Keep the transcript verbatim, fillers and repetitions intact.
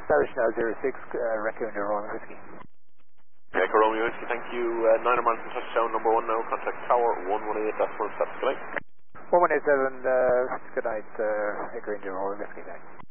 Station zero six, uh, Raccoon Romeo Whiskey. Echo Romeo Whiskey, thank you. Uh, Niner Manson touchdown number one now, contact tower one one eight, that's one, that's good night. one one eight seven, uh, good night, uh, Echo Romeo Whiskey, thanks.